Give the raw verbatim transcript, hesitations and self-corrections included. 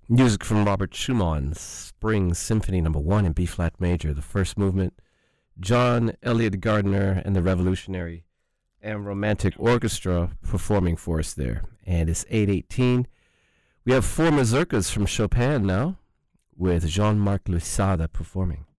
Music from Robert Schumann's Spring Symphony Number One in B-flat major, the first movement. John Elliott Gardner and the Revolutionary and Romantic Orchestra performing for us there. And it's eight eighteen. We have four mazurkas from Chopin now, with Jean-Marc Lusada performing.